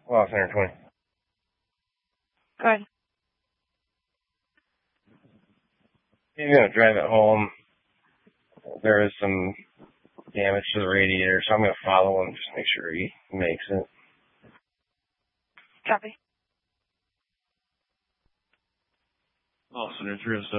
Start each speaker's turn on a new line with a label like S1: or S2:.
S1: Lost 120.
S2: Go ahead.
S1: He's going to drive it home. There is some damage to the radiator, so I'm going to follow him just to make sure he makes it.
S2: Copy.
S3: Austin, 307.